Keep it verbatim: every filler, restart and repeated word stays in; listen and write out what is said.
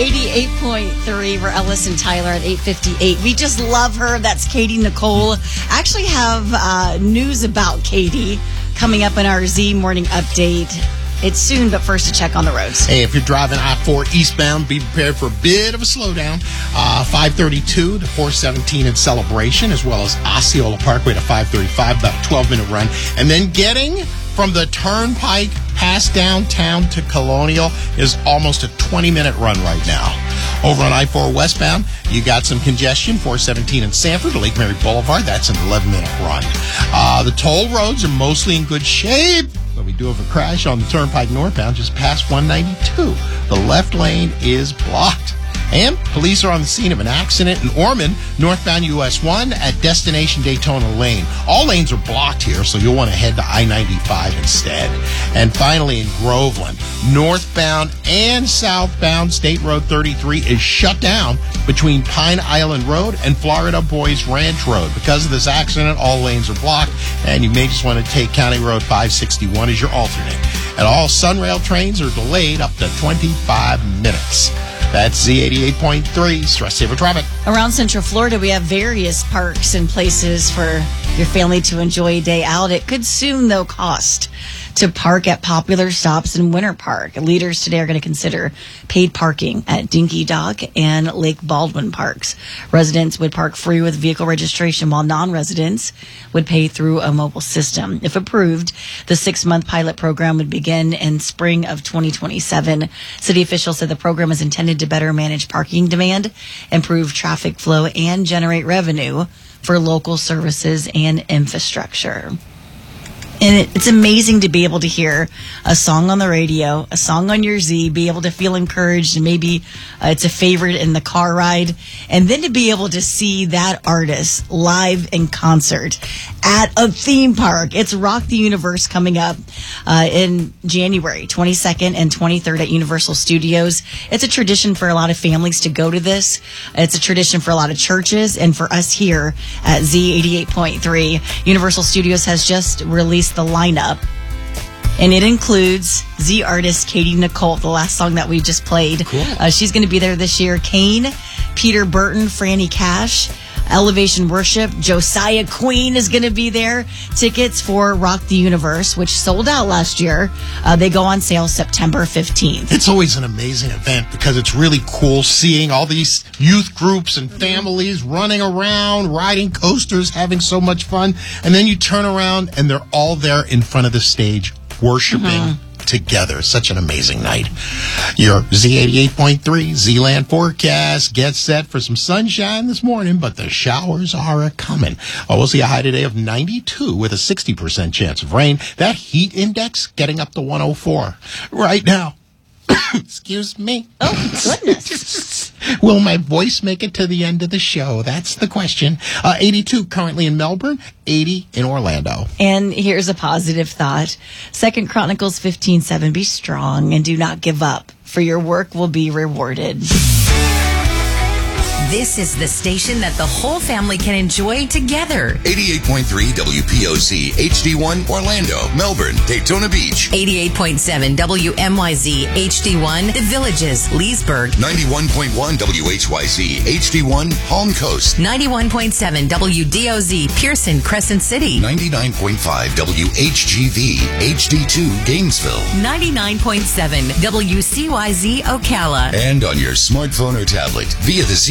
eighty-eight point three for Ellis and Tyler at eight fifty-eight. We just love her. That's Katie Nicole. I actually have uh, news about Katie coming up in our Z Morning Update. It's soon, but first to check on the roads. Hey, if you're driving I four eastbound, be prepared for a bit of a slowdown. Uh, five thirty-two to four seventeen in Celebration, as well as Osceola Parkway to five thirty-five, about a twelve-minute run. And then getting from the Turnpike past downtown to Colonial is almost a twenty-minute run right now. Over on I four westbound, you got some congestion, four seventeen in Sanford to Lake Mary Boulevard. That's an eleven-minute run. Uh, the toll roads are mostly in good shape, but we do have a crash on the Turnpike northbound just past one ninety-two. The left lane is blocked. And police are on the scene of an accident in Ormond, northbound U S one at destination Daytona Lane. All lanes are blocked here, so you'll want to head to I ninety-five instead. And finally in Groveland, northbound and southbound State Road thirty-three is shut down between Pine Island Road and Florida Boys Ranch Road. Because of this accident, all lanes are blocked, and you may just want to take County Road five sixty-one as your alternate. And all Sunrail trains are delayed up to twenty-five minutes. That's Z eighty-eight point three, Stress Saver Traffic. Around Central Florida, we have various parks and places for your family to enjoy a day out. It could soon, though, cost to park at popular stops in Winter Park. Leaders today are going to consider paid parking at Dinky Dock and Lake Baldwin parks. Residents would park free with vehicle registration, while non-residents would pay through a mobile system. If approved, the six-month pilot program would begin in spring of twenty twenty-seven. City officials said the program is intended to better manage parking demand, improve traffic flow, and generate revenue for local services and infrastructure. And it, it's amazing to be able to hear a song on the radio, a song on your Z, be able to feel encouraged, and maybe uh, it's a favorite in the car ride, and then to be able to see that artist live in concert at a theme park. It's Rock the Universe coming up uh, in January twenty-second and twenty-third at Universal Studios. It's a tradition for a lot of families to go to this. It's a tradition for a lot of churches, and for us here at Z eighty-eight point three, Universal Studios has just released the lineup, and it includes Z artist Katie Nicole, the last song that we just played. Cool. Uh, she's going to be there this year. Kane, Peter Burton, Franny Cash, Elevation Worship, Josiah Queen is going to be there. Tickets for Rock the Universe, which sold out last year, uh, they go on sale September fifteenth. It's always an amazing event because it's really cool seeing all these youth groups and families running around, riding coasters, having so much fun. And then you turn around and they're all there in front of the stage worshiping mm-hmm. together. Such an amazing night. Your Z eighty-eight point three Z-Land forecast gets set for some sunshine this morning, but the showers are a-coming. Oh, we'll see a high today of ninety-two with a sixty percent chance of rain. That heat index getting up to one oh four right now. Excuse me. Oh, goodness. Will my voice make it to the end of the show? That's the question. Uh, eighty-two currently in Melbourne, eighty in Orlando. And here's a positive thought. Second Chronicles fifteen seven, be strong and do not give up, for your work will be rewarded. This is the station that the whole family can enjoy together. eighty-eight point three W P O Z, H D one, Orlando, Melbourne, Daytona Beach. eighty-eight point seven W M Y Z, H D one, The Villages, Leesburg. ninety-one point one W H Y Z, H D one, Palm Coast. ninety-one point seven W D O Z, Pearson, Crescent City. ninety-nine point five W H G V, H D two, Gainesville. ninety-nine point seven W C Y Z, Ocala. And on your smartphone or tablet via the Z